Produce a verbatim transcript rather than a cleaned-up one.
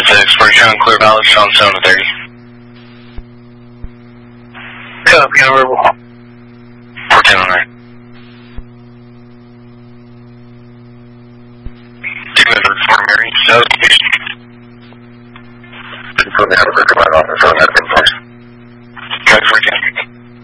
six, we're showing clear balance on seven thirty. Copy, honorable. fourteen on there. Two minutes for Mary, southeast. From the outer command officer on